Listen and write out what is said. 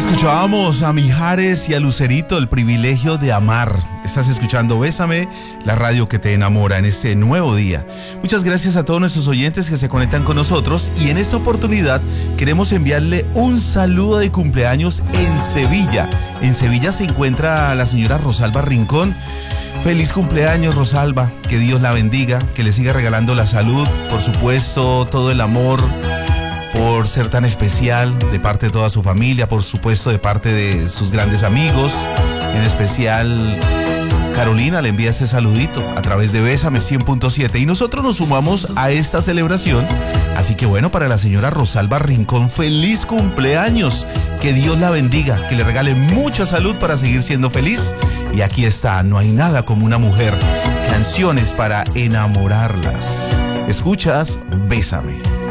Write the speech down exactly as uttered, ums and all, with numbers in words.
Escuchábamos a Mijares y a Lucerito, El privilegio de amar. Estás escuchando Bésame, la radio que te enamora en este nuevo día. Muchas gracias a todos nuestros oyentes que se conectan con nosotros y en esta oportunidad queremos enviarle un saludo de cumpleaños en Sevilla. En Sevilla se encuentra la señora Rosalba Rincón. Feliz cumpleaños, Rosalba, que Dios la bendiga, que le siga regalando la salud, por supuesto, todo el amor, por ser tan especial de parte de toda su familia, por supuesto de parte de sus grandes amigos, en especial Carolina le envía ese saludito a través de Bésame cien punto siete y nosotros nos sumamos a esta celebración, así que bueno, para la señora Rosalba Rincón, feliz cumpleaños, que Dios la bendiga, que le regale mucha salud para seguir siendo feliz y aquí está, no hay nada como una mujer, canciones para enamorarlas. Escuchas Bésame.